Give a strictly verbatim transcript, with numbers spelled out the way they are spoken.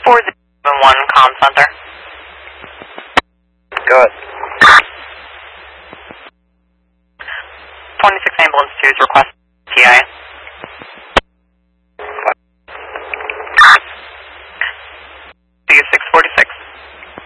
four zero one comm center. Good. twenty-six ambulance two is request T I.